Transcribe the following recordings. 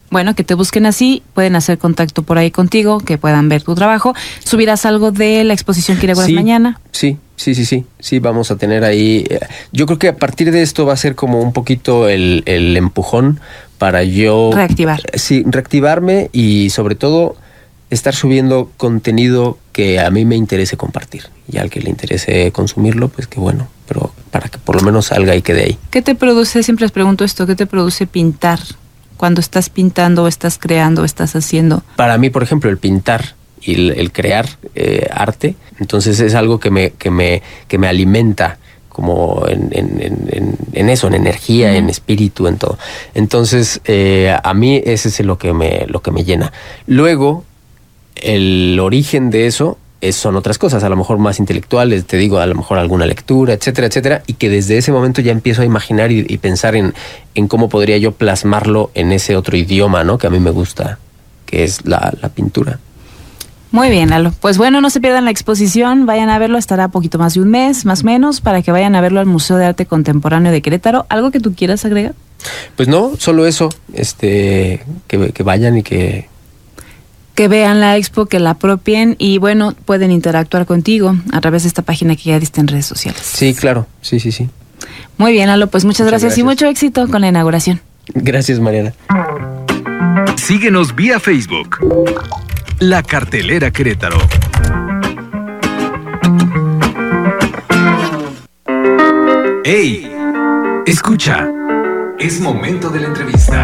bueno, que te busquen así, pueden hacer contacto por ahí contigo, que puedan ver tu trabajo. ¿Subirás algo de la exposición que inauguras mañana? Sí, vamos a tener ahí, yo creo que a partir de esto va a ser como un poquito el empujón para yo... Reactivar. Sí, reactivarme y sobre todo estar subiendo contenido que a mí me interese compartir. Y al que le interese consumirlo, pues qué bueno, pero para que por lo menos salga y quede ahí. ¿Qué te produce, siempre les pregunto esto, qué te produce pintar cuando estás pintando, o estás creando, o estás haciendo? Para mí, por ejemplo, el pintar y el crear arte, entonces es algo que me alimenta como en eso, en energía, en espíritu, en todo. Entonces, a mí ese es lo que me llena. Luego, el origen de eso son otras cosas, a lo mejor más intelectuales, te digo, a lo mejor alguna lectura, etcétera, etcétera, y que desde ese momento ya empiezo a imaginar y pensar en cómo podría yo plasmarlo en ese otro idioma, ¿no? Que a mí me gusta, que es la pintura. Muy bien, Lalo. Pues bueno, no se pierdan la exposición, vayan a verlo, estará poquito más de un mes, más o menos, para que vayan a verlo al Museo de Arte Contemporáneo de Querétaro. ¿Algo que tú quieras agregar? Pues no, solo eso, que vayan y que vean la expo, que la apropien y bueno, pueden interactuar contigo a través de esta página que ya diste en redes sociales. Sí, claro, sí. Muy bien, Lalo, pues muchas gracias y mucho éxito con la inauguración. Gracias, Mariana. Síguenos vía Facebook. La Cartelera Querétaro. ¡Ey! Escucha. Es momento de la entrevista.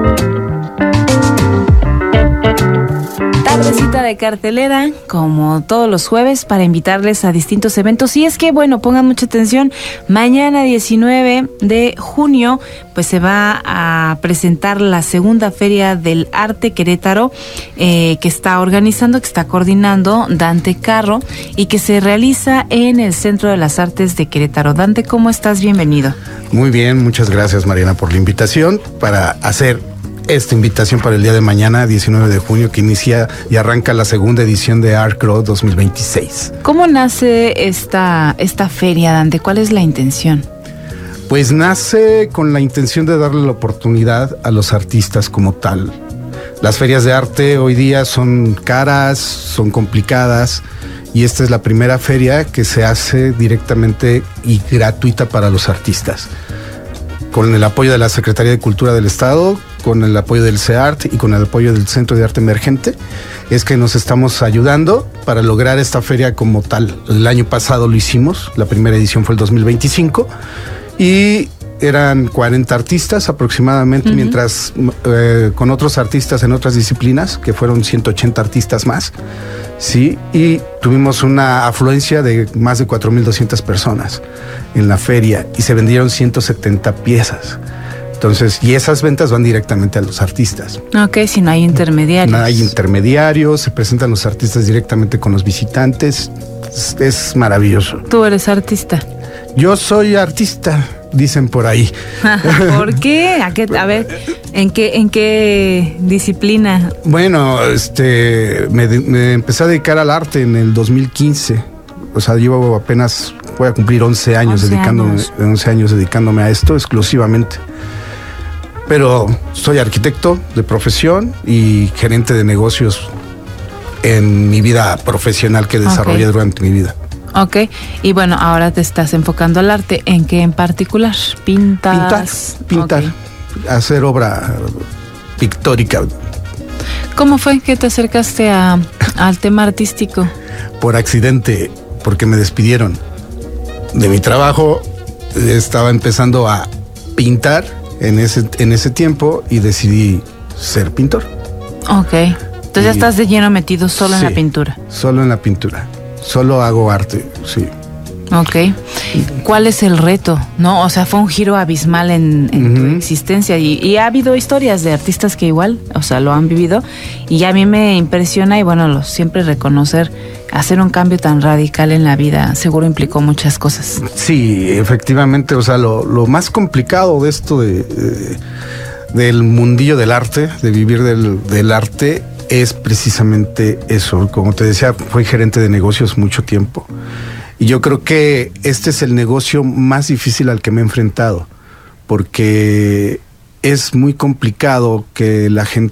Tardecita de cartelera, como todos los jueves, para invitarles a distintos eventos. Y es que, bueno, pongan mucha atención, mañana 19 de junio, pues se va a presentar la segunda Feria del Arte Querétaro, que está organizando, que está coordinando Dante Carro, y que se realiza en el Centro de las Artes de Querétaro. Dante, ¿cómo estás? Bienvenido. Muy bien, muchas gracias, Mariana, por la invitación, para hacer esta invitación para el día de mañana, 19 de junio, que inicia y arranca la segunda edición de Art Grow 2026. ¿Cómo nace esta feria, Dante? ¿Cuál es la intención? Pues nace con la intención de darle la oportunidad a los artistas como tal. Las ferias de arte hoy día son caras, son complicadas, y esta es la primera feria que se hace directamente y gratuita para los artistas. Con el apoyo de la Secretaría de Cultura del Estado, con el apoyo del CEART y con el apoyo del Centro de Arte Emergente, es que nos estamos ayudando para lograr esta feria como tal. El año pasado lo hicimos, la primera edición fue el 2025, y eran 40 artistas aproximadamente, mientras con otros artistas en otras disciplinas, que fueron 180 artistas más, sí, y tuvimos una afluencia de más de 4,200 personas en la feria y se vendieron 170 piezas. Entonces, y esas ventas van directamente a los artistas. Ok, si no hay intermediarios. No hay intermediarios, se presentan los artistas directamente con los visitantes. Es maravilloso. ¿Tú eres artista? Yo soy artista, dicen por ahí. ¿Por qué? A ver, ¿en qué disciplina? Bueno, me empecé a dedicar al arte en el 2015. O sea, llevo apenas, voy a cumplir 11 años dedicándome a esto exclusivamente. Pero soy arquitecto de profesión y gerente de negocios en mi vida profesional que desarrollé durante mi vida. Ok, y bueno, ahora te estás enfocando al arte. ¿En qué en particular? ¿Pintas? Pintar, okay. Hacer obra pictórica. ¿Cómo fue que te acercaste al tema artístico? Por accidente, porque me despidieron de mi trabajo. Estaba empezando a pintar en ese tiempo y decidí ser pintor. Ok, entonces ya estás de lleno metido solo en la pintura. Solo en la pintura. Solo hago arte, sí. Ok. ¿Cuál es el reto? ¿No? O sea, fue un giro abismal en tu existencia y ha habido historias de artistas que igual, o sea, lo han vivido y a mí me impresiona y bueno, siempre reconocer, hacer un cambio tan radical en la vida seguro implicó muchas cosas. Sí, efectivamente, o sea, lo más complicado de esto del mundillo del arte, de vivir del arte, es precisamente eso. Como te decía, fui gerente de negocios mucho tiempo. Y yo creo que este es el negocio más difícil al que me he enfrentado, porque es muy complicado que la gente